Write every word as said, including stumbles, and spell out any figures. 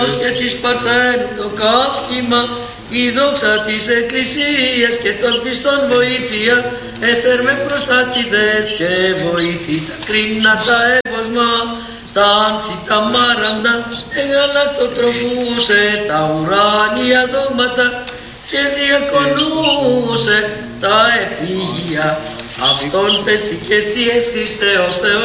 Και της Παρθένου το καύχημα, η δόξα της Εκκλησίας και των πιστών βοήθεια, έφερμε προστάτηδες και βοήθη τα κρίνα τα εύωσμα, τα άνθη τα μάραντα, εγαλακτοτροφούσε τα ουράνια δώματα και διακονούσε τα επίγεια. Αυτόν πες και εσύ ες Χριστέ ο Θεός.